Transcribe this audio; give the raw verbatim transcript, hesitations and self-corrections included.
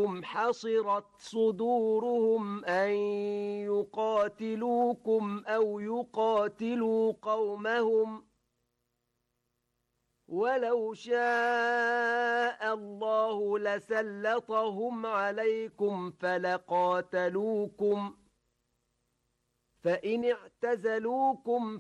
عليكم حصرت صدورهم أن يقاتلوكم أو يقاتلوا قومهم ولو شاء الله لسلطهم عليكم فلقاتلوكم فإن اعتزلوكم